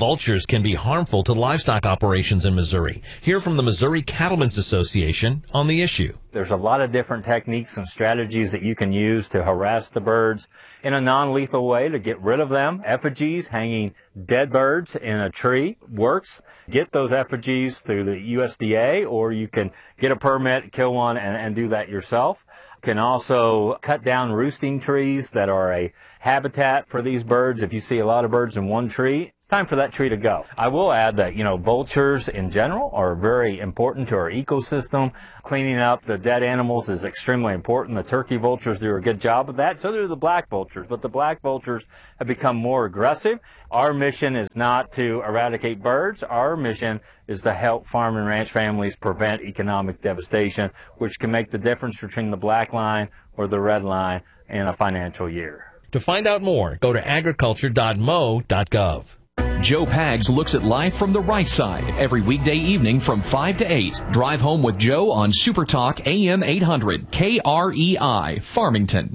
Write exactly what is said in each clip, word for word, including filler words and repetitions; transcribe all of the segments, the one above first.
vultures can be harmful to livestock operations in Missouri. Hear from the Missouri Cattlemen's Association on the issue. There's a lot of different techniques and strategies that you can use to harass the birds in a non-lethal way to get rid of them. Effigies, hanging dead birds in a tree works. Get those effigies through the U S D A, or you can get a permit, kill one, and, and do that yourself. Can also cut down roosting trees that are a habitat for these birds. If you see a lot of birds in one tree, it's time for that tree to go. I will add that, you know, vultures in general are very important to our ecosystem. Cleaning up the dead animals is extremely important. The turkey vultures do a good job of that. So do the black vultures. But the black vultures have become more aggressive. Our mission is not to eradicate birds. Our mission is to help farm and ranch families prevent economic devastation, which can make the difference between the black line or the red line in a financial year. To find out more, go to agriculture dot m o dot gov. Joe Pags looks at life from the right side every weekday evening from five to eight. Drive home with Joe on Super Talk A M eight hundred K R E I, Farmington.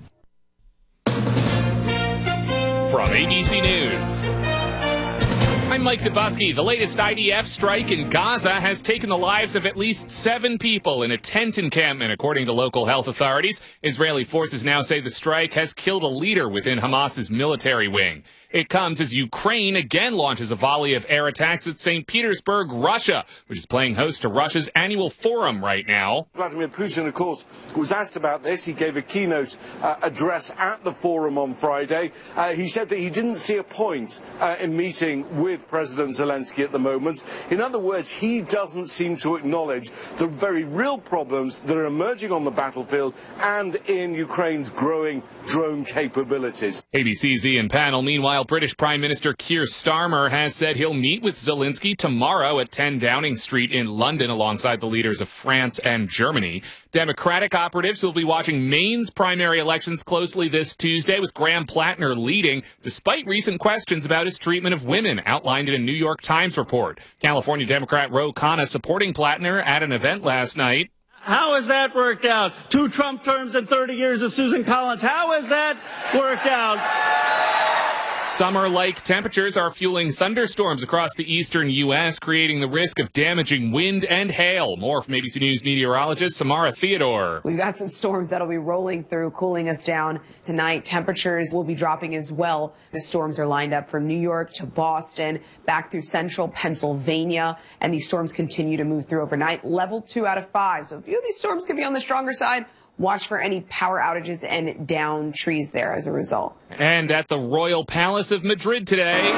From A B C News, I'm Mike Dubusky. The latest I D F strike in Gaza has taken the lives of at least seven people in a tent encampment, according to local health authorities. Israeli forces now say the strike has killed a leader within Hamas's military wing. It comes as Ukraine again launches a volley of air attacks at Saint Petersburg, Russia, which is playing host to Russia's annual forum right now. Vladimir Putin, of course, was asked about this. He gave a keynote uh, address at the forum on Friday. Uh, he said that he didn't see a point uh, in meeting with President Zelensky at the moment. In other words, he doesn't seem to acknowledge the very real problems that are emerging on the battlefield and in Ukraine's growing drone capabilities. A B C's Ian Panel. Meanwhile, British Prime Minister Keir Starmer has said he'll meet with Zelensky tomorrow at ten Downing Street in London alongside the leaders of France and Germany. Democratic operatives will be watching Maine's primary elections closely this Tuesday, with Graham Plattner leading, despite recent questions about his treatment of women, outlined in a New York Times report. California Democrat Ro Khanna supporting Plattner at an event last night. How has that worked out? Two Trump terms and thirty years of Susan Collins. How has that worked out? Summer-like temperatures are fueling thunderstorms across the eastern U S, creating the risk of damaging wind and hail. More from A B C News meteorologist Samara Theodore. We've got some storms that'll be rolling through, cooling us down tonight. Temperatures will be dropping as well. The storms are lined up from New York to Boston, back through central Pennsylvania, and these storms continue to move through overnight. Level two out of five. So a few of these storms could be on the stronger side. Watch for any power outages and down trees there as a result. And at the Royal Palace of Madrid today,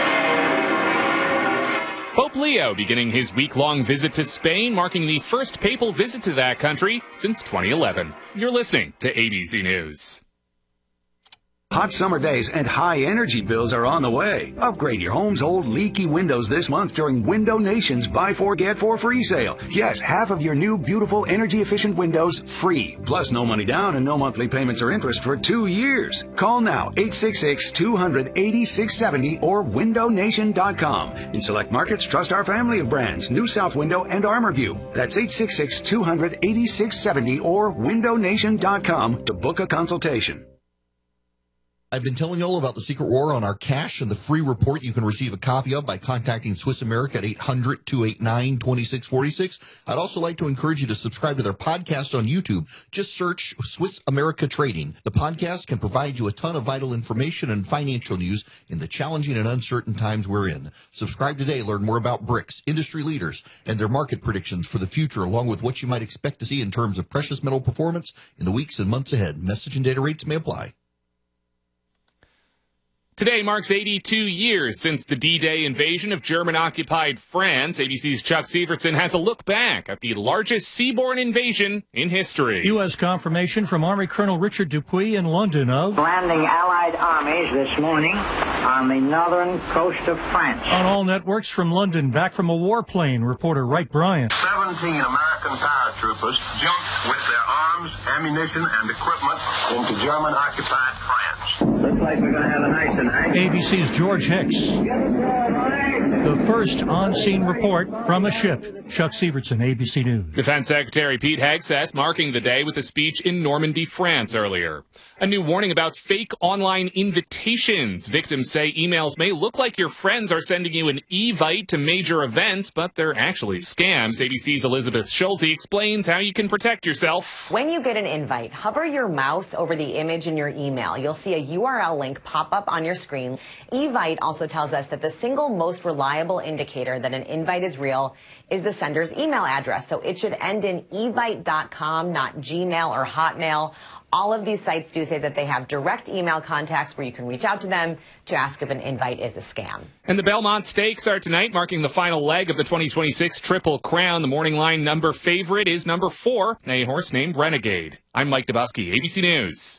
Pope Leo beginning his week-long visit to Spain, marking the first papal visit to that country since twenty eleven. You're listening to A B C News. Hot summer days and high energy bills are on the way. Upgrade your home's old leaky windows this month during Window Nation's Buy Four Get Four free sale. Yes, half of your new beautiful energy efficient windows free. Plus no money down and no monthly payments or interest for two years. Call now eight six six, two hundred, eighty-six seventy or window nation dot com. In select markets, trust our family of brands, New South Window and ArmorView. That's eight six six, two hundred, eighty-six seventy or window nation dot com to book a consultation. I've been telling you all about the secret war on our cash and the free report you can receive a copy of by contacting Swiss America at eight hundred, two eight nine, two six four six. I'd also like to encourage you to subscribe to their podcast on YouTube. Just search Swiss America Trading. The podcast can provide you a ton of vital information and financial news in the challenging and uncertain times we're in. Subscribe today. Learn more about BRICS, industry leaders, and their market predictions for the future, along with what you might expect to see in terms of precious metal performance in the weeks and months ahead. Message and data rates may apply. Today marks eighty-two years since the D-Day invasion of German-occupied France. A B C's Chuck Sievertson has a look back at the largest seaborne invasion in history. U S confirmation from Army Colonel Richard Dupuy in London of landing Allied armies this morning on the northern coast of France. On all networks from London, back from a warplane, reporter Wright Bryant. seventeen American paratroopers jumped with their arms, ammunition, and equipment into German-occupied France. Looks like we're going to have a nice tonight. A B C's George Hicks. The first on-scene report from a ship. Chuck Sievertson, A B C News. Defense Secretary Pete Hegseth marking the day with a speech in Normandy, France earlier. A new warning about fake online invitations. Victims say emails may look like your friends are sending you an evite to major events, but they're actually scams. A B C's Elizabeth Schulze explains how you can protect yourself. When you get an invite, hover your mouse over the image in your email. You'll see a U R L link pop up on your screen. Evite also tells us that the single most reliable indicator that an invite is real is the sender's email address. So it should end in evite dot com, not Gmail or Hotmail. All of these sites do say that they have direct email contacts where you can reach out to them to ask if an invite is a scam. And the Belmont Stakes are tonight, marking the final leg of the twenty twenty-six Triple Crown. The morning line number favorite is number four, a horse named Renegade. I'm Mike Dubusky, A B C News.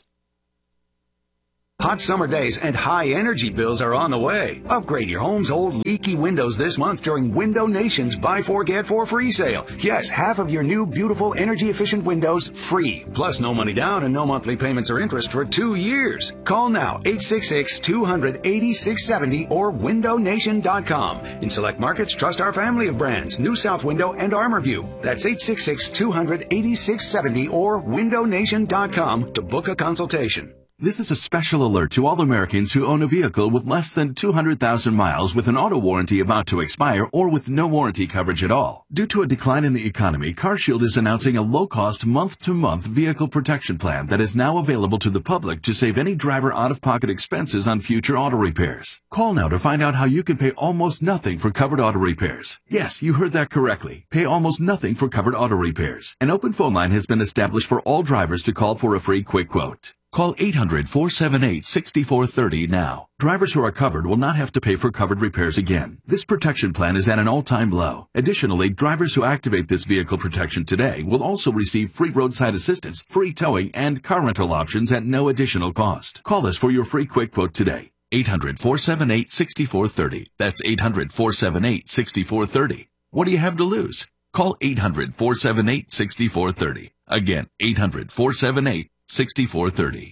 Hot summer days and high energy bills are on the way. Upgrade your home's old leaky windows this month during Window Nation's Buy Four Get Four free sale. Yes, half of your new beautiful energy efficient windows free. Plus no money down and no monthly payments or interest for two years. Call now eight six six, two hundred, eighty-six seventy or window nation dot com. In select markets, trust our family of brands, New South Window and Armorview. That's eight six six, two hundred, eighty-six seventy or window nation dot com to book a consultation. This is a special alert to all Americans who own a vehicle with less than two hundred thousand miles with an auto warranty about to expire or with no warranty coverage at all. Due to a decline in the economy, CarShield is announcing a low-cost month-to-month vehicle protection plan that is now available to the public to save any driver out-of-pocket expenses on future auto repairs. Call now to find out how you can pay almost nothing for covered auto repairs. Yes, you heard that correctly. Pay almost nothing for covered auto repairs. An open phone line has been established for all drivers to call for a free quick quote. Call eight hundred, four seven eight, six four three zero now. Drivers who are covered will not have to pay for covered repairs again. This protection plan is at an all-time low. Additionally, drivers who activate this vehicle protection today will also receive free roadside assistance, free towing, and car rental options at no additional cost. Call us for your free quick quote today. eight hundred, four seven eight, six four three zero. That's eight hundred, four seven eight, six four three zero. What do you have to lose? Call eight hundred, four seven eight, six four three zero. Again, eight hundred, four seven eight, six four three zero.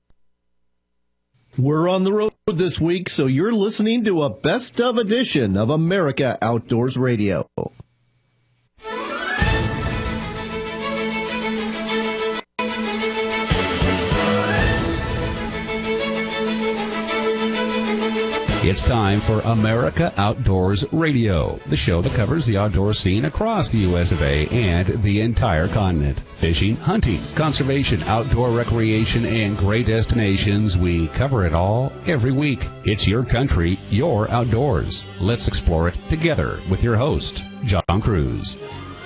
We're on the road this week, so you're listening to a best of edition of America Outdoors Radio. It's time for America Outdoors Radio, the show that covers the outdoor scene across the U S of A and the entire continent. Fishing, hunting, conservation, outdoor recreation, and great destinations. We cover it all every week. It's your country, your outdoors. Let's explore it together with your host, John Cruz.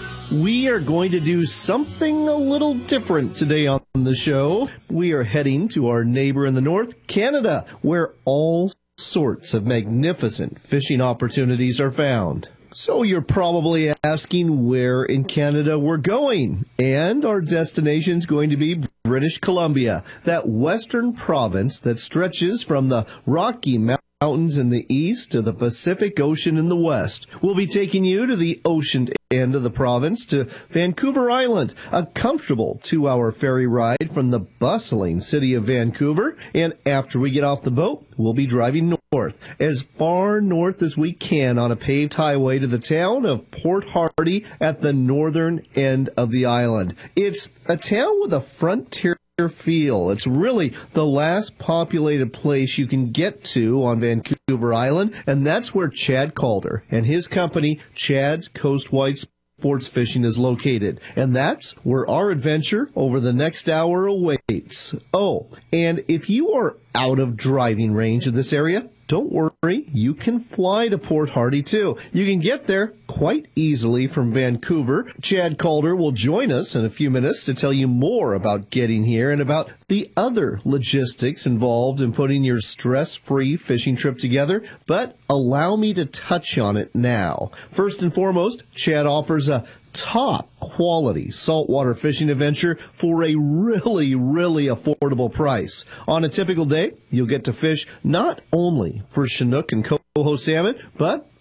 We are going to do something a little different today on the show. We are heading to our neighbor in the north, Canada, where all sorts of magnificent fishing opportunities are found. So you're probably asking where in Canada we're going. And our destination's going to be British Columbia, that western province that stretches from the Rocky Mountains in the east to the Pacific Ocean in the west. We'll be taking you to the ocean end of the province, to Vancouver Island, a comfortable two-hour ferry ride from the bustling city of Vancouver. And after we get off the boat, we'll be driving north, as far north as we can on a paved highway to the town of Port Hardy at the northern end of the island. It's a town with a frontier feel. It's really the last populated place you can get to on Vancouver Island, and that's where Chad Calder and his company, Chad's Coastwide Sports Fishing, is located. And that's where our adventure over the next hour awaits. Oh, and if you are out of driving range in this area, don't worry, you can fly to Port Hardy too. You can get there quite easily from Vancouver. Chad Calder will join us in a few minutes to tell you more about getting here and about the other logistics involved in putting your stress-free fishing trip together. But allow me to touch on it now. First and foremost, Chad offers a top quality saltwater fishing adventure for a really, really affordable price. On a typical day, you'll get to fish not only for Chinook and coho salmon, but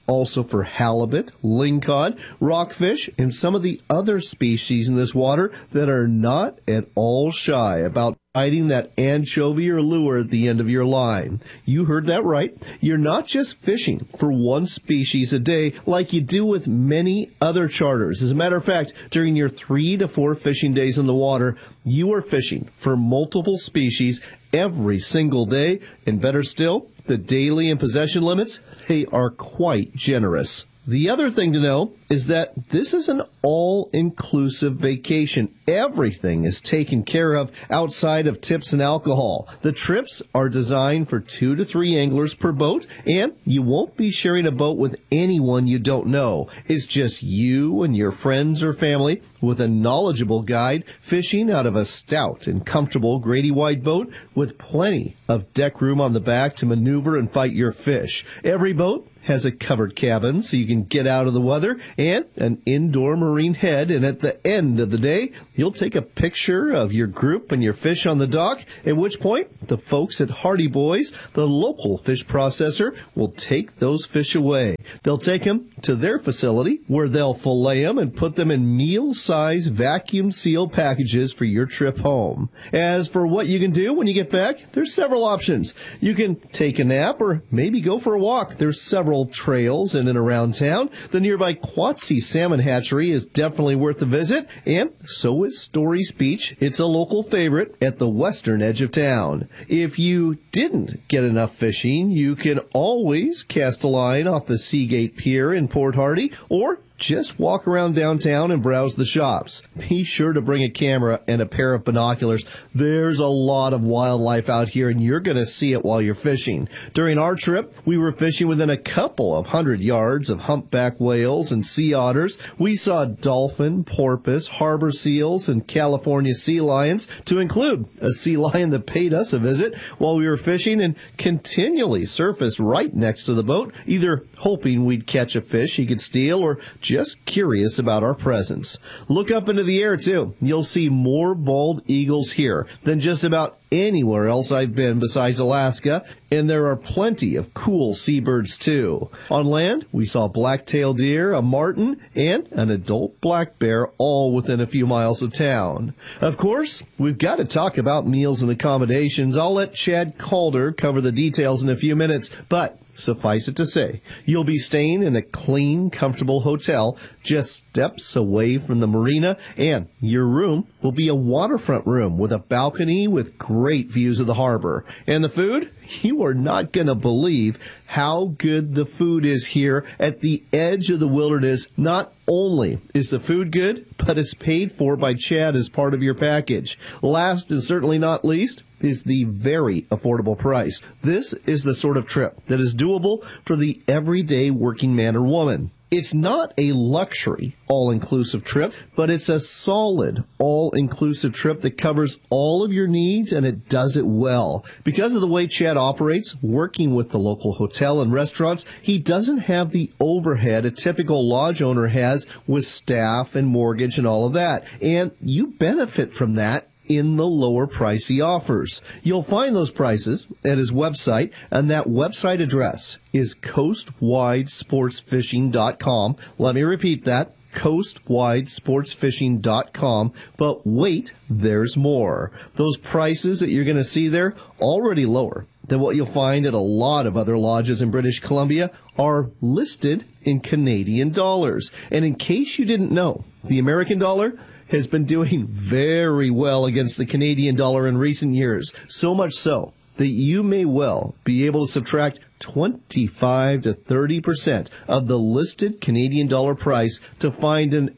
also for halibut, lingcod, rockfish, and some of the other species in this water that are not at all shy about biting that anchovy or lure at the end of your line. You heard that right. You're not just fishing for one species a day like you do with many other charters. As a matter of fact, during your three to four fishing days in the water, you are fishing for multiple species every single day. And better still, the daily and possession limits, they are quite generous. The other thing to know is that this is an all-inclusive vacation. Everything is taken care of outside of tips and alcohol. The trips are designed for two to three anglers per boat, and you won't be sharing a boat with anyone you don't know. It's just you and your friends or family with a knowledgeable guide fishing out of a stout and comfortable Grady White boat with plenty of deck room on the back to maneuver and fight your fish. Every boat has a covered cabin so you can get out of the weather and an indoor marine head. And at the end of the day, you'll take a picture of your group and your fish on the dock, at which point the folks at Hardy Boys, the local fish processor, will take those fish away. They'll take them to their facility where they'll fillet them and put them in meal-size vacuum-sealed packages for your trip home. As for what you can do when you get back, there's several options. You can take a nap or maybe go for a walk. There's several trails in and around town. The nearby Quatsi Salmon Hatchery is definitely worth a visit, and so is Story's Beach. It's a local favorite at the western edge of town. If you didn't get enough fishing, you can always cast a line off the Seagate Pier in Port Hardy, or just walk around downtown and browse the shops. Be sure to bring a camera and a pair of binoculars. There's a lot of wildlife out here, and you're going to see it while you're fishing. During our trip, we were fishing within a couple of hundred yards of humpback whales and sea otters. We saw dolphin, porpoise, harbor seals, and California sea lions, to include a sea lion that paid us a visit while we were fishing and continually surfaced right next to the boat, either hoping we'd catch a fish he could steal or just curious about our presence. Look up into the air, too. You'll see more bald eagles here than just about anywhere else I've been besides Alaska, and there are plenty of cool seabirds, too. On land, we saw black-tailed deer, a martin, and an adult black bear, all within a few miles of town. Of course, we've got to talk about meals and accommodations. I'll let Chad Calder cover the details in a few minutes, but suffice it to say, you'll be staying in a clean, comfortable hotel just steps away from the marina, and your room will be a waterfront room with a balcony with great views of the harbor. And the food? You are not going to believe how good the food is here at the edge of the wilderness. Not only is the food good, but it's paid for by Chad as part of your package. Last and certainly not least is the very affordable price. This is the sort of trip that is doable for the everyday working man or woman. It's not a luxury all-inclusive trip, but it's a solid all-inclusive trip that covers all of your needs, and it does it well. Because of the way Chad operates, working with the local hotel and restaurants, he doesn't have the overhead a typical lodge owner has with staff and mortgage and all of that. And you benefit from that in the lower price he offers. You'll find those prices at his website, and that website address is coast wide sports fishing dot com. Let me repeat that, coast wide sports fishing dot com. But wait, there's more. Those prices that you're going to see there, already lower than what you'll find at a lot of other lodges in British Columbia, are listed in Canadian dollars. And in case you didn't know, the American dollar has been doing very well against the Canadian dollar in recent years, so much so that you may well be able to subtract twenty-five to thirty percent of the listed Canadian dollar price to find an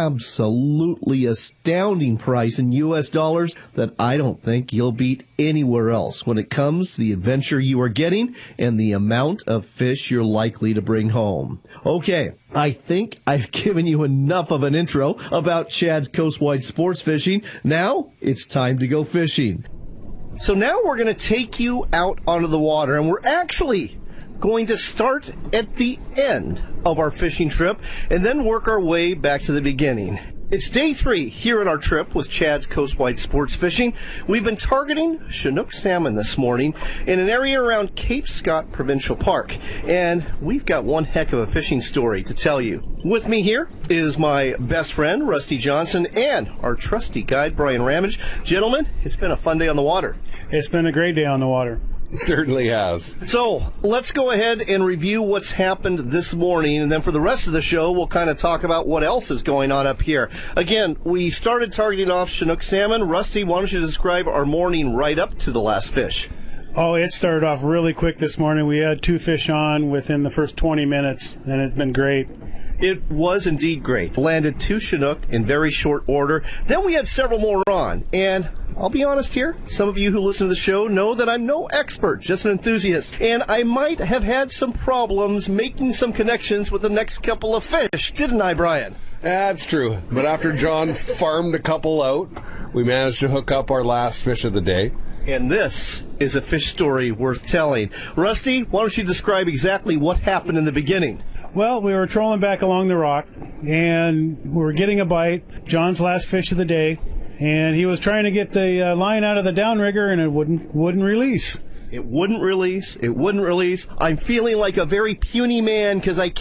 absolutely astounding price in U S dollars that I don't think you'll beat anywhere else when it comes to the adventure you are getting and the amount of fish you're likely to bring home. Okay, I think I've given you enough of an intro about Chad's Coastwide Sports Fishing. Now it's time to go fishing. So now we're going to take you out onto the water, and we're actually going to start at the end of our fishing trip and then work our way back to the beginning. It's day three here on our trip with Chad's Coastwide Sports Fishing. We've been targeting Chinook salmon this morning in an area around Cape Scott Provincial Park. And we've got one heck of a fishing story to tell you. With me here is my best friend, Rusty Johnson, and our trusty guide, Brian Ramage. Gentlemen, it's been a fun day on the water. It's been a great day on the water. It certainly has. So let's go ahead and review what's happened this morning, and then for the rest of the show, we'll kind of talk about what else is going on up here. Again, we started targeting off Chinook salmon. Rusty, why don't you describe our morning right up to the last fish? Oh, it started off really quick this morning. We had two fish on within the first twenty minutes, and it's been great. It was indeed great. Landed two Chinook in very short order. Then we had several more on. And I'll be honest here, some of you who listen to the show know that I'm no expert, just an enthusiast. And I might have had some problems making some connections with the next couple of fish, didn't I, Brian? That's true. But after John farmed a couple out, we managed to hook up our last fish of the day. And this is a fish story worth telling. Rusty, why don't you describe exactly what happened in the beginning? Well, we were trolling back along the rock, and we were getting a bite, John's last fish of the day, and he was trying to get the uh, line out of the downrigger, and it wouldn't wouldn't release. It wouldn't release. It wouldn't release. I'm feeling like a very puny man because I